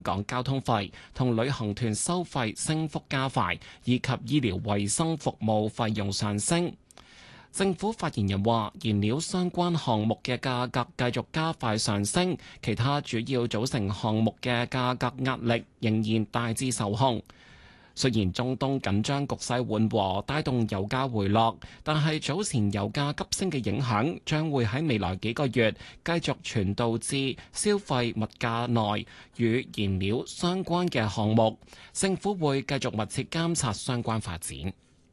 港交通費同旅行團收費升幅加快，以及醫療衛生服務費用上升。政府發言人話，燃料相關項目嘅價格繼續加快上升，其他主要組成項目嘅價格壓力仍然大致受控。雖然中東緊張局勢緩和，帶動油價回落，但係早前油價急升嘅影響將會喺未來幾個月繼續傳導至消費物價內與燃料相關嘅項目。政府會繼續密切監察相關發展。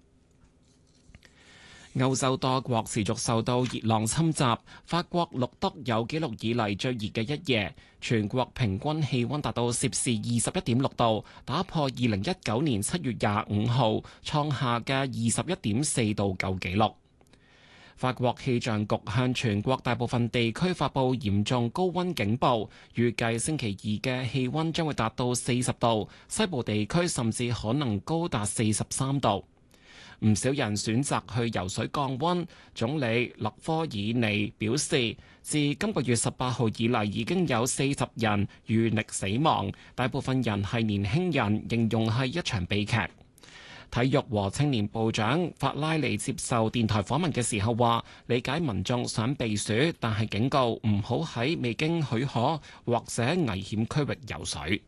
歐洲多國持續受到熱浪侵襲，法國錄得有紀錄以嚟最熱嘅一夜，全國平均氣溫達到攝氏21.6度，打破2019年7月25號創下嘅21.4度舊紀錄。法國氣象局向全國大部分地區發布嚴重高溫警報，預計星期二嘅氣溫將會達到40度，西部地區甚至可能高達43度。唔少人選擇去游水降溫。總理勒科爾尼表示，自今個月18號以嚟已經有40人遇溺死亡，大部分人係年輕人，形容係一場悲劇。體育和青年部長法拉利接受電台訪問嘅時候話，理解民眾想避暑，但係警告唔好喺未經許可或者危險區域游水。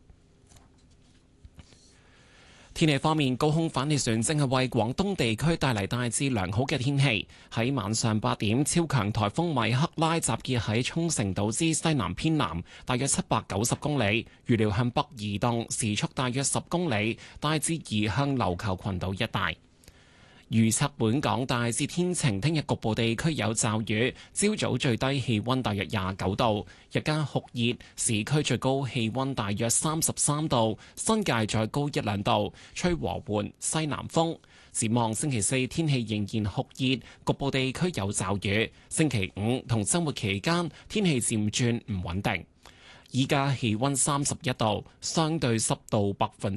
天氣方面，高空反氣旋正係為廣東地區帶嚟大致良好嘅天氣。喺晚上8點，超強颱風米克拉集結喺沖繩島之西南偏南，大約790公里，預料向北移動，時速大約10公里，大致移向琉球群島一帶。預測本港大致天晴，聽日局部地區有驟雨，朝早最低氣溫大約29度，日間酷熱，市區最高氣溫大約33度，新界再高1-2度，吹和緩西南風。展望星期四天氣仍然酷熱，局部地區有驟雨。星期五同週末期間天氣漸轉唔穩定。依家氣溫31度，相對濕度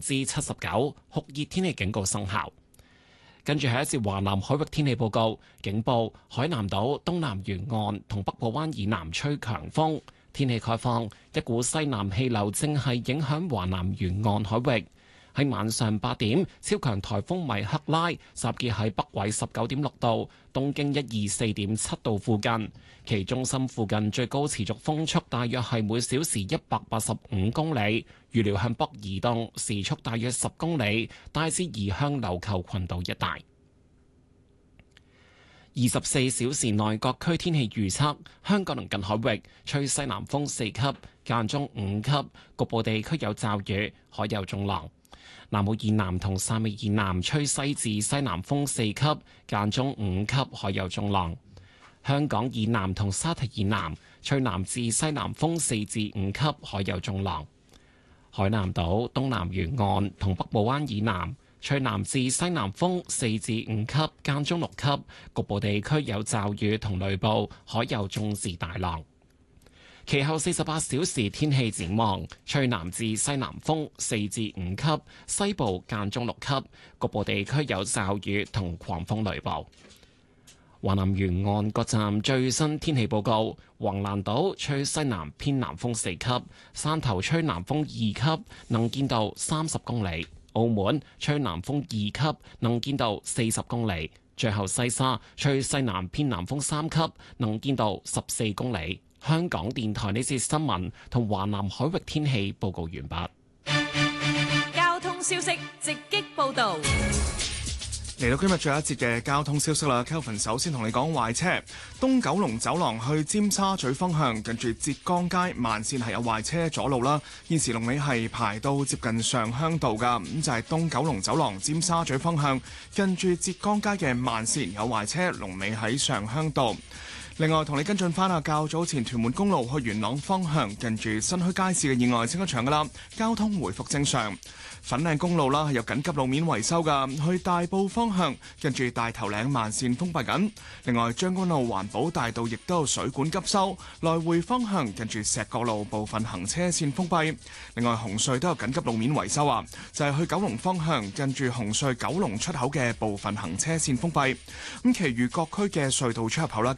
79%，酷熱天氣警告生效。跟住係一節華南海域天氣報告，警報海南島東南沿岸同北部灣以南吹強風，天氣概況，一股西南氣流正係影響華南沿岸海域。喺晚上8點，超強颱風米克拉集結喺北緯19.6度、東經124.7度附近，其中心附近最高持續風速大約係每小時185公里，預料向北移動，時速大約10公里，大致移向琉球群島一帶。24小時內各區天氣預測：香港鄰近海域吹西南風4級，間中5級，局部地區有驟雨，海有中浪。南澳以南同汕尾以南吹西至西南風4級，間中5級，海有中浪。香港以南同沙堤以南吹南至西南風4至5級，海有中浪。海南島東南沿岸同北部灣以南吹南至西南風4至5級，間中6級，局部地區有驟雨同雷暴，海有中至大浪。其後48小時天氣展望，吹南至西南風4至5級，西部間中6級，局部地區有驟雨同狂風雷暴。華南沿岸各站最新天氣報告：橫瀾島吹西南偏南風4級，汕頭吹南風2級，能見度30公里；澳門吹南風2級，能見度40公里。最後西沙吹西南偏南風3級，能見度14公里。香港電台呢節新聞同華南海域天氣報告完畢。 交通消息直擊報導。 嚟到今日最後一節嘅交通消息啦 ，Kelvin 首先同你講壞車，東九龍走廊去尖沙咀方向，近住浙江街慢線係有壞車阻路啦。現時龍尾係排到接近上鄉道噶，咁就係東九龍走廊尖沙咀方向，近住浙江街嘅慢線有壞車，龍尾喺上鄉道。另外，同你跟進翻啊，較早前屯門公路去元朗方向，近住新墟街市嘅意外清咗場噶啦，交通回復正常。粉嶺公路啦，係有緊急路面維修噶，去大埔方向近住大頭嶺慢線封閉緊。另外，將軍澳環保大道亦都有水管急修，來回方向近住石角路部分行車線封閉。另外，紅隧都有緊急路面維修啊，就係去九龍方向近住紅隧九龍出口嘅部分行車線封閉。咁，其餘各區嘅隧道出入口啦，交通都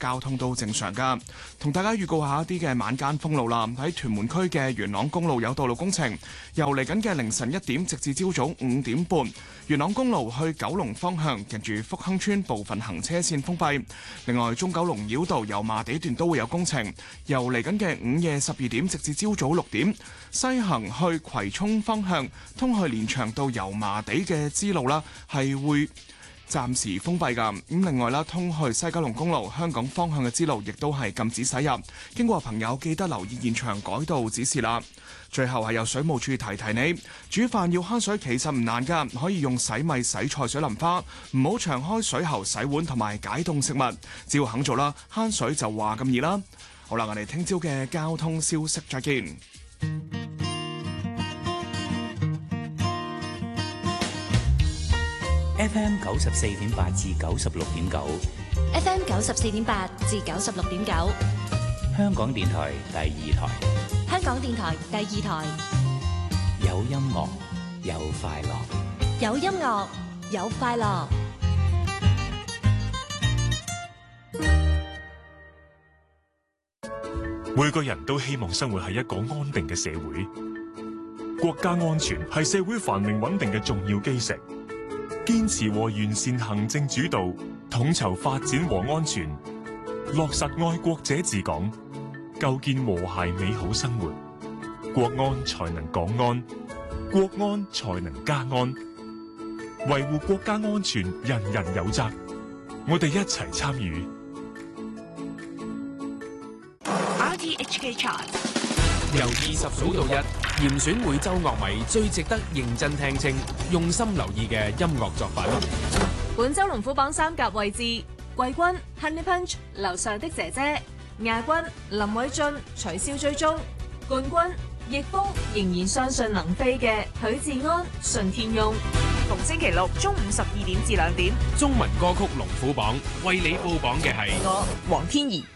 都正常㗎。同大家預告下一啲嘅晚間封路啦。喺屯門區嘅元朗公路有道路工程，由嚟緊嘅凌晨1點直至朝早5點半，元朗公路去九龍方向近住福亨村部分行車線封閉。另外，中九龍繞道油麻地段都會有工程，由嚟緊嘅午夜12點直至朝早6點，西行去葵涌方向通去連翔道油麻地嘅支路啦，係會暫時封閉㗎。咁另外啦，通去西九龍公路香港方向嘅支路亦都係禁止駛入。經過嘅朋友記得留意現場改道指示啦。最後係由水務署提提你，煮飯要慳水其實唔難㗎，可以用洗米洗菜水淋花，唔好長開水喉洗碗同埋解凍食物，只要肯做啦，慳水就話咁易啦。好啦，我哋聽朝嘅交通消息再見。 FM 94.8至96.9 FM 94.8至96.9， 香港電台第2台， 香港電台第2台， 有音樂有快樂， 有音樂有快樂。 每個人都希望生活喺一個安定嘅社會，國家安全係社會繁榮穩定嘅重要基石。堅持和完善行政主導，統籌發展和安全，落實愛國者治港，構建和諧美好生活，國安才能港安，國安才能家安。維護國家安全，人人有責，我哋一齊參與。 RTHK Chart 由20數到1，嚴選每週樂迷最值得認真聽清、用心留意嘅音樂作品。 本週龍虎榜3甲位置，季軍 Honey Punch 樓上的姐姐，亞軍林偉俊取消追蹤，冠軍逆風仍然相信能飛嘅許志安順天翁。逢星期六中午12點至2點， 中文歌曲龍虎榜為你報榜嘅係我黃天怡。